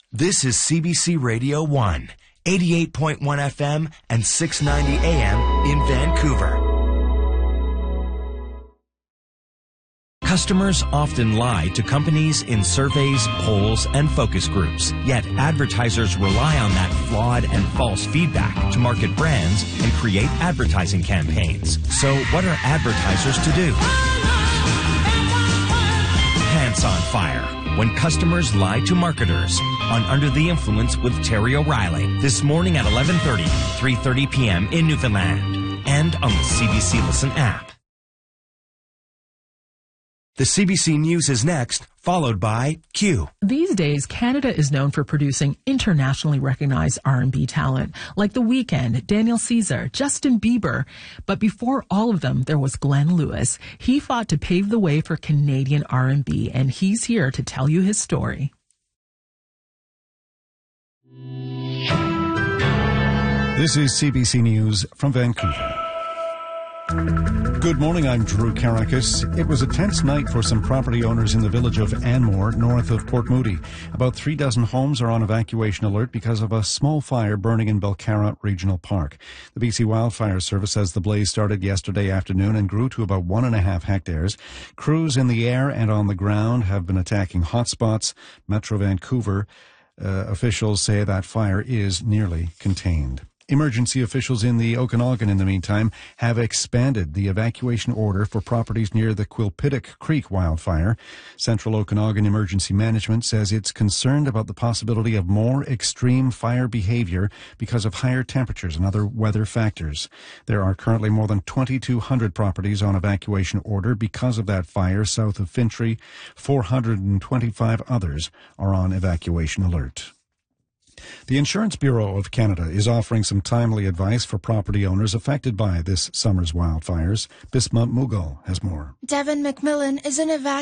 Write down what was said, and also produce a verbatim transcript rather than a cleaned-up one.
This is C B C Radio one, eighty-eight point one F M and six ninety A M in Vancouver. Customers often lie to companies in surveys, polls, and focus groups. Yet advertisers rely on that flawed and false feedback to market brands and create advertising campaigns. So what are advertisers to do? Pants on Fire, when customers lie to marketers, on Under the Influence with Terry O'Reilly, this morning at eleven thirty, three thirty p m in Newfoundland, and on the C B C Listen app. The C B C News is next, followed by Q. These days, Canada is known for producing internationally recognized R and B talent, like The Weeknd, Daniel Caesar, Justin Bieber. But before all of them, there was Glenn Lewis. He fought to pave the way for Canadian R and B, and he's here to tell you his story. This is C B C News from Vancouver. Good morning, I'm Drew Karakis. It was a tense night for some property owners in the village of Anmore, north of Port Moody. About three dozen homes are on evacuation alert because of a small fire burning in Belcarra Regional Park. The B C Wildfire Service says the blaze started yesterday afternoon and grew to about one and a half hectares. Crews in the air and on the ground have been attacking hotspots. Metro Vancouver uh, officials say that fire is nearly contained. Emergency officials in the Okanagan, in the meantime, have expanded the evacuation order for properties near the Quilpitick Creek wildfire. Central Okanagan Emergency Management says it's concerned about the possibility of more extreme fire behavior because of higher temperatures and other weather factors. There are currently more than twenty-two hundred properties on evacuation order because of that fire south of Fintry. four hundred twenty-five others are on evacuation alert. The Insurance Bureau of Canada is offering some timely advice for property owners affected by this summer's wildfires. Bisma Mughal has more. Devin McMillan is an evacuee